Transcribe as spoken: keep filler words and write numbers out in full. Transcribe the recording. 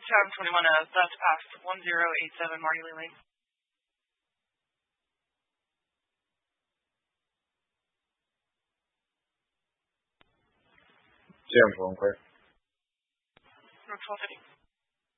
Town twenty-one as that's past one zero eight seven Marty Lee Lane. Jam phone clear. Road twelve fifty.